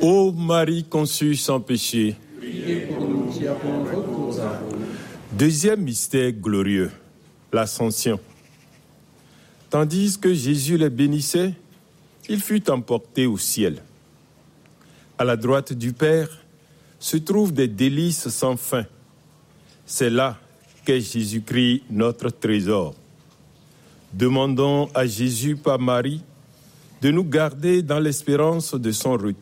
Ô Marie conçue sans péché. Priez pour nous qui avons recours à vous. Deuxième mystère glorieux, l'Ascension. Tandis que Jésus les bénissait, il fut emporté au ciel. À la droite du Père se trouvent des délices sans fin. C'est là qu'est Jésus-Christ notre trésor. Demandons à Jésus par Marie de nous garder dans l'espérance de son retour.